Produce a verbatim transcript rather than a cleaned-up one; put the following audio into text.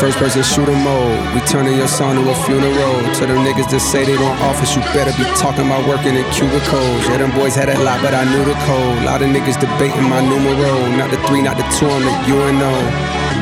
first person shooter mode. We turning your song to a funeral. To them niggas that say they want office, you better be talking about working in cubicles. Yeah, them boys had a lot, but I knew the code. Lot of niggas debating my numero. Not the three, not the two, I'm the U N O.